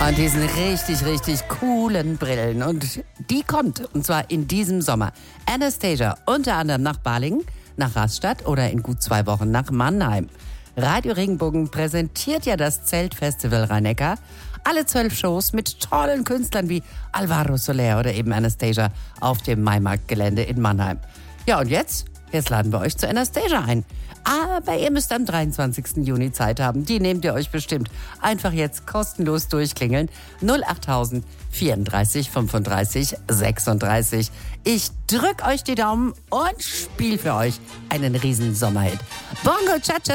Und diesen richtig, richtig coolen Brillen. Und die kommt, und zwar in diesem Sommer. Anastasia, unter anderem nach Balingen, nach Rastatt oder in gut 2 Wochen nach Mannheim. Radio Regenbogen präsentiert ja das Zeltfestival Rhein-Neckar. Alle 12 Shows mit tollen Künstlern wie Alvaro Soler oder eben Anastasia auf dem Maimarktgelände in Mannheim. Ja, und jetzt laden wir euch zu Anastasia ein. Aber ihr müsst am 23. Juni Zeit haben. Die nehmt ihr euch bestimmt. Einfach jetzt kostenlos durchklingeln. 08000 34 35 36. Ich drück euch die Daumen und spiel für euch einen riesen Sommerhit. Bongo Cha-Cha.